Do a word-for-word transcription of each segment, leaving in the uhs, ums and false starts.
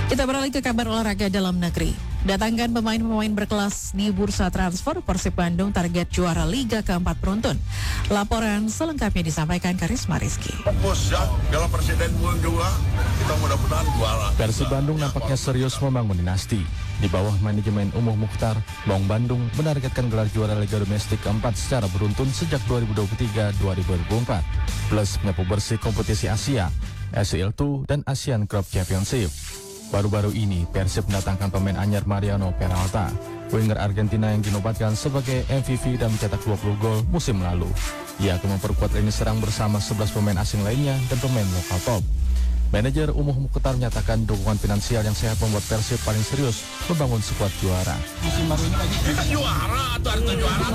Kita beralih ke kabar olahraga dalam negeri. Datangkan pemain-pemain berkelas di bursa transfer, Persib Bandung target juara Liga keempat beruntun. Laporan selengkapnya disampaikan Karisma Rizky. Fokus ya, Piala Presiden juga kita mudah-mudahan juara. Persib Bandung nampaknya serius membangun dinasti. Di bawah manajemen Umuh Mukhtar, Maung Bandung menargetkan gelar juara Liga Domestik keempat secara beruntun sejak dua ribu dua puluh tiga dua ribu dua puluh empat, plus menyapu bersih kompetisi Asia, S E L dua, dan Asian Cup Championship. Baru-baru ini, Persib mendatangkan pemain anyar Mariano Peralta, winger Argentina yang dinobatkan sebagai M V P dan mencetak dua puluh gol musim lalu. Ia akan memperkuat lini serang bersama sebelas pemain asing lainnya dan pemain lokal top. Manajer Umuh Mukhtar menyatakan dukungan finansial yang sehat membuat Persib paling serius membangun skuad juara. Musim baru ini kita juara atau harus juara?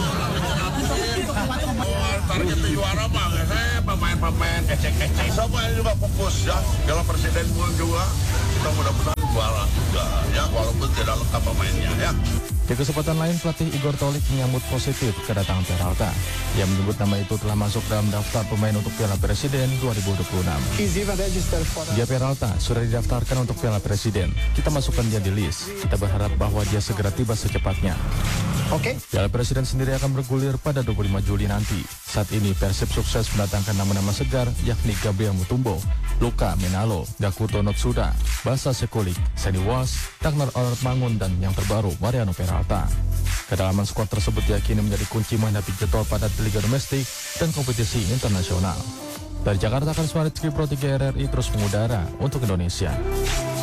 Target juara bang, saya pemain-pemain ecek-ecek. Sama juga fokus ya, Piala Presiden juga kita mudah-mudahan juara juga ya, walaupun tidak lengkap pemainnya ya. Di kesempatan lain, pelatih Igor Tolik menyambut positif kedatangan Peralta. Ia menyebut nama itu telah masuk dalam daftar pemain untuk Piala Presiden dua ribu dua puluh enam. Dia Peralta sudah didaftarkan untuk Piala Presiden. Kita masukkan dia di list. Kita berharap bahwa dia segera tiba secepatnya. Oke. Okay. Piala Presiden sendiri akan bergulir pada dua puluh lima Juli nanti. Saat ini Persib sukses mendatangkan nama-nama segar yakni Gabriel Mutombo, Luka Menalo, Gakuto Notsuda, Basa Sekulik, Seni Was, Ragnar Mangun, dan yang terbaru Mariano Peralta. Kedalaman skuad tersebut diyakini menjadi kunci menghadapi jadwal padat di Liga Domestik dan kompetisi internasional. Dari Jakarta, Karisma Rizky Pro tiga R R I terus mengudara untuk Indonesia.